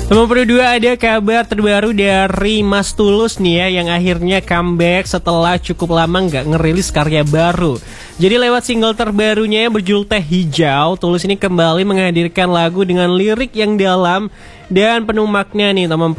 Nomor kedua ada kabar terbaru dari Mas Tulus nih ya, yang akhirnya comeback setelah cukup lama nggak ngerilis karya baru. Jadi lewat single terbarunya yang berjudul Teh Hijau, Tulus ini kembali menghadirkan lagu dengan lirik yang dalam dan penuh makna nih teman.